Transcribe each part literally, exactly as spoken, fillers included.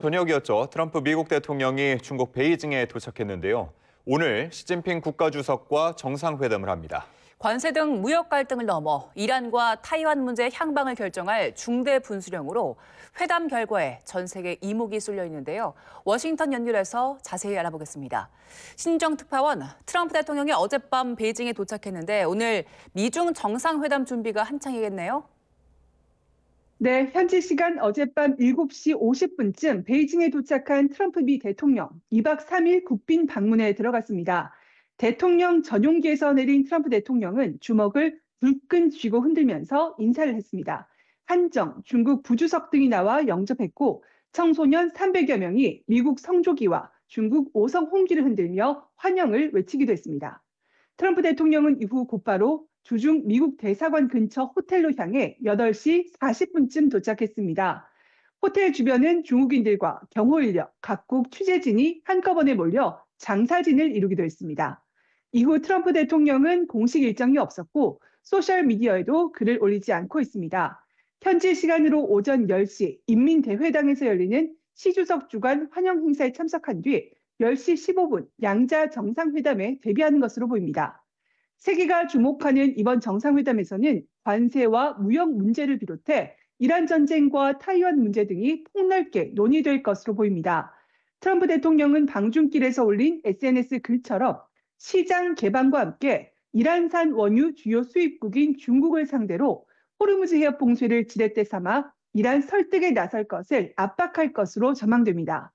저녁이었죠. 트럼프 미국 대통령이 중국 베이징에 도착했는데요. 오늘 시진핑 국가주석과 정상회담을 합니다. 관세 등 무역 갈등을 넘어 이란과 타이완 문제 향방을 결정할 중대 분수령으로 회담 결과에 전 세계 이목이 쏠려 있는데요. 워싱턴 연결해서 자세히 알아보겠습니다. 신정 특파원, 트럼프 대통령이 어젯밤 베이징에 도착했는데 오늘 미중 정상회담 준비가 한창이겠네요. 네, 현지 시간 어젯밤 일곱 시 오십 분쯤 베이징에 도착한 트럼프 미 대통령 이 박 삼 일 국빈 방문에 들어갔습니다. 대통령 전용기에서 내린 트럼프 대통령은 주먹을 불끈 쥐고 흔들면서 인사를 했습니다. 한정, 중국 부주석 등이 나와 영접했고 청소년 삼백여 명이 미국 성조기와 중국 오성 홍기를 흔들며 환영을 외치기도 했습니다. 트럼프 대통령은 이후 곧바로 주중 미국 대사관 근처 호텔로 향해 여덟 시 사십 분쯤 도착했습니다. 호텔 주변은 중국인들과 경호 인력, 각국 취재진이 한꺼번에 몰려 장사진을 이루기도 했습니다. 이후 트럼프 대통령은 공식 일정이 없었고 소셜미디어에도 글을 올리지 않고 있습니다. 현지 시간으로 오전 열 시 인민대회당에서 열리는 시 주석 주관 환영 행사에 참석한 뒤 열 시 십오 분 양자 정상회담에 데뷔하는 것으로 보입니다. 세계가 주목하는 이번 정상회담에서는 관세와 무역 문제를 비롯해 이란 전쟁과 타이완 문제 등이 폭넓게 논의될 것으로 보입니다. 트럼프 대통령은 방중길에서 올린 에스엔에스 글처럼 시장 개방과 함께 이란산 원유 주요 수입국인 중국을 상대로 호르무즈 해협 봉쇄를 지렛대 삼아 이란 설득에 나설 것을 압박할 것으로 전망됩니다.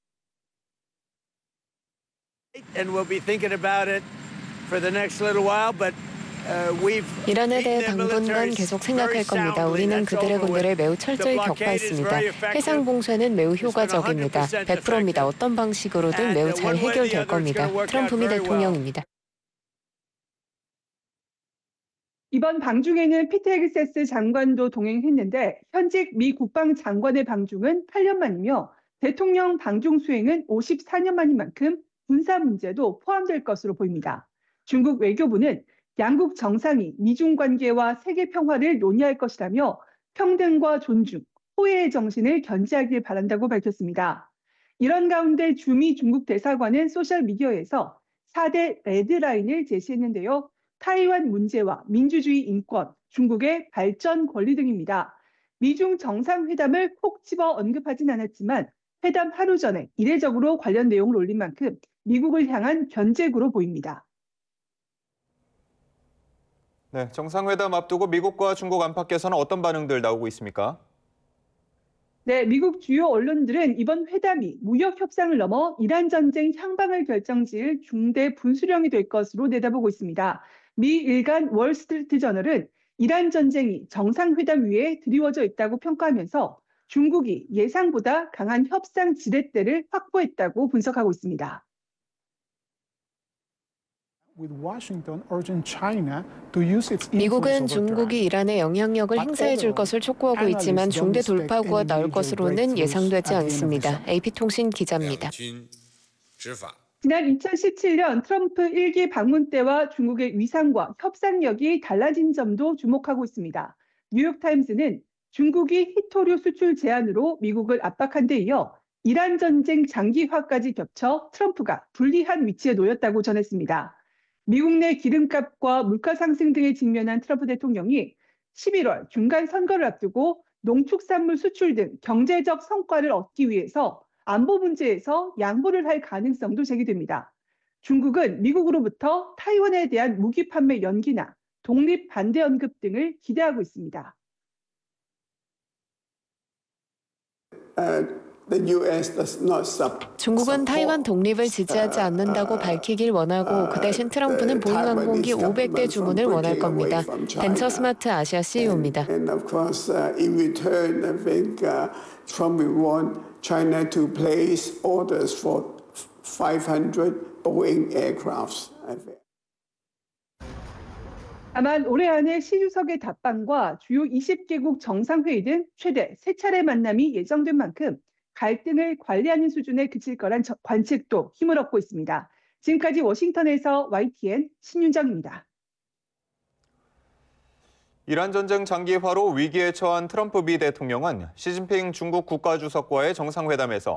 And we'll be thinking about it for the next little while, but 이란에 대해 당분간 계속 생각할 겁니다. 우리는 그들의 군대를 매우 철저히 격파했습니다. 해상 봉쇄는 매우 효과적입니다. 백 퍼센트입니다. 어떤 방식으로든 매우 잘 해결될 겁니다. 트럼프 미 대통령입니다. 이번 방중에는 피트 헤그세스 장관도 동행했는데 현직 미 국방장관의 방중은 팔 년 만이며 대통령 방중 수행은 오십사 년 만인 만큼 군사 문제도 포함될 것으로 보입니다. 중국 외교부는 양국 정상이 미중 관계와 세계 평화를 논의할 것이라며 평등과 존중, 호혜의 정신을 견지하길 바란다고 밝혔습니다. 이런 가운데 주미 중국 대사관은 소셜미디어에서 사 대 레드라인을 제시했는데요. 타이완 문제와 민주주의 인권, 중국의 발전 권리 등입니다. 미중 정상회담을 콕 집어 언급하진 않았지만 회담 하루 전에 이례적으로 관련 내용을 올린 만큼 미국을 향한 견제구로 보입니다. 네, 정상회담 앞두고 미국과 중국 안팎에서는 어떤 반응들 나오고 있습니까? 네, 미국 주요 언론들은 이번 회담이 무역 협상을 넘어 이란 전쟁 향방을 결정지을 중대 분수령이 될 것으로 내다보고 있습니다. 미 일간 월스트리트 저널은 이란 전쟁이 정상회담 위에 드리워져 있다고 평가하면서 중국이 예상보다 강한 협상 지렛대를 확보했다고 분석하고 있습니다. 미국은 중국이 이란에 영향력을 행사해 줄 것을 촉구하고 있지만 중대 돌파구가 나올 것으로는 예상되지 않습니다. 에이피통신 기자입니다. 지난 이천십칠 년 트럼프 일 기 방문 때와 중국의 위상과 협상력이 달라진 점도 주목하고 있습니다. 뉴욕타임스는 중국이 히토류 수출 제한으로 미국을 압박한 데 이어 이란 전쟁 장기화까지 겹쳐 트럼프가 불리한 위치에 놓였다고 전했습니다. 미국 내 기름값과 물가 상승 등에 직면한 트럼프 대통령이 십일월 중간 선거를 앞두고 농축산물 수출 등 경제적 성과를 얻기 위해서 안보 문제에서 양보를 할 가능성도 제기됩니다. 중국은 미국으로부터 타이완에 대한 무기 판매 연기나 독립 반대 언급 등을 기대하고 있습니다. 중국은 타이완 독립을 지지하지 않는다고 밝히길 원하고 그 대신 트럼프는 보잉 항공기 오백 대 주문을 원할 겁니다. 벤처스마트 아시아 씨이오입니다. China to place orders for five hundred Boeing aircrafts. 다만 올해 안에 시 주석의 답방과 주요 이십 개국 정상회의 등 최대 세 차례 만남이 예정된 만큼 갈등을 관리하는 수준에 그칠 거란 관측도 힘을 얻고 있습니다. 지금까지 워싱턴에서 와이티엔 신윤정입니다. 이란 전쟁 장기화로 위기에 처한 트럼프 미 대통령은 시진핑 중국 국가주석과의 정상회담에서